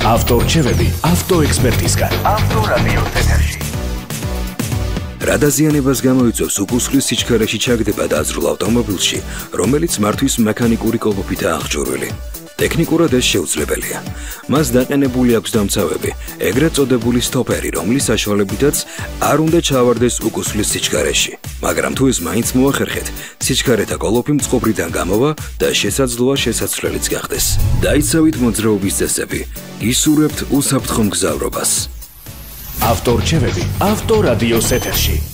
ავტორჩევები ავტოექსპერტისგან. ავტორადიოს ეთერში. რა დაზიანებას გამოიწვევს უკუსლის სიჩქარეში ჩაგდება დაზრულ ავტომობილში, რომელიც მართვის მექანიკური კოლოფითაა აღჭურვილი. ტექნიკურად ეს შეუძლებელია. მას დაყენებული აქვს დამცავები, ეგრეთ წოდებული სტოპერი, რომლის საშუალებითაც არ უნდა ჩავარდეს უკუსლის სიჩქარეში. მაგრამ თუ ეს მაინც მოახერხეთ, სიჩქარეთა კოლოფი მწყობრიდან გამოვა და შესაძლოა შესაცვლელიც გახდეს. დაიცავით მოძრაობის წესები, გისურვებთ უსაფრთხო მგზავრობას. ავტორჩევები ავტორადიოს ეთერში.